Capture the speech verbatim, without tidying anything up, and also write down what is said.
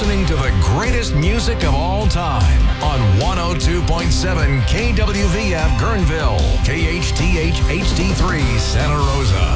listening to the greatest music of all time on one oh two point seven K W V F Guerneville, K H T H H D three Santa Rosa.